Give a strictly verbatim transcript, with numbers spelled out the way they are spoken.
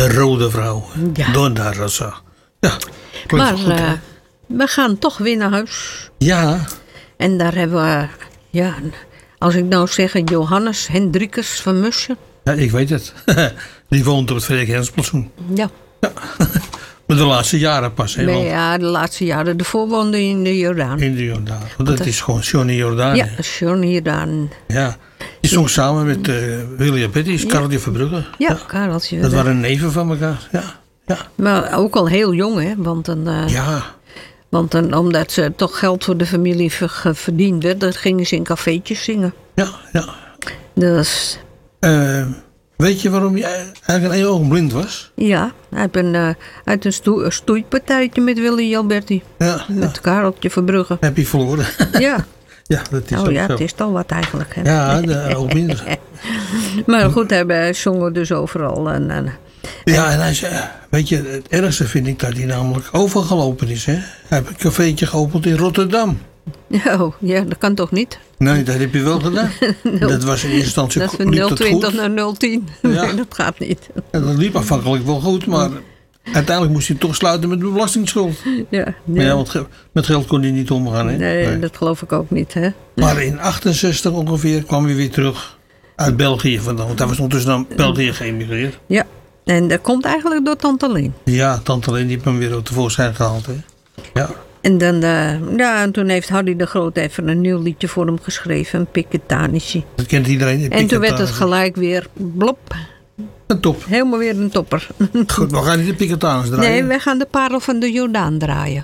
De Rode Vrouw. Ja. Donna Rosa. Ja, maar goed, uh, we gaan toch weer naar huis. Ja. En daar hebben we, ja, als ik nou zeg, Johannes Hendrikus van Musje. Ja, ik weet het. Die woont op het Frederik Hendriksplatsoen. Ja. Ja. Maar de laatste jaren pas. Hè, nee, want ja, de laatste jaren. Daarvoor woonde hij in de Jordaan. in de Jordaan. Want dat is gewoon Johnny Jordaan. Ja, Johnny Jordaan. Ja. Die zong samen met uh, William Petty, ja. Kareltje Verbrugge. Ja, ja. Kareltje. Dat waren neven van elkaar. Ja. Ja. Maar ook al heel jong, hè. Want dan, uh, ja. Want dan, omdat ze toch geld voor de familie verdiend werd, dan gingen ze in cafeetjes zingen. Ja, ja. Dus... Uh, weet je waarom je eigenlijk een oog blind was? Ja, uit een, uh, uit een, stoe, een stoeipartijtje met Willy Alberti. Ja. Met ja. Kareltje Verbrugge. Heb je verloren? Ja. Ja, dat is oh ja, zo. het is toch wat eigenlijk. Hè? Ja, de oog blind. Maar goed, hij zongen dus overal. En, en, ja, en hij zei, weet je, het ergste vind ik dat hij namelijk overgelopen is. Hè? Hij heeft een cafeetje geopend in Rotterdam. Oh, ja, dat kan toch niet? Nee, dat heb je wel gedaan. no. Dat was in eerste instantie dat van nul twintig naar nul tien. Ja. Nee, dat gaat niet. En dat liep afhankelijk wel goed, maar uiteindelijk moest hij toch sluiten met de belastingsschuld. Ja, ja. Maar ja, want met geld kon hij niet omgaan. Hè? Nee, nee, dat geloof ik ook niet. Hè? Maar in achtenzestig ongeveer kwam hij weer terug uit België vandaan. Want hij was ondertussen naar België geëmigreerd. Ja, en dat komt eigenlijk door Tante Leen. Ja, Tante Leen die heeft hem weer tevoorschijn gehaald. Hè? Ja. En, dan, uh, ja, en toen heeft Harry de Groot even een nieuw liedje voor hem geschreven. Een Piketanici. Dat kent iedereen. En toen werd het gelijk weer blop. Een top. Helemaal weer een topper. Goed, we gaan niet de Piketanis draaien. Nee, wij gaan de Parel van de Jordaan draaien.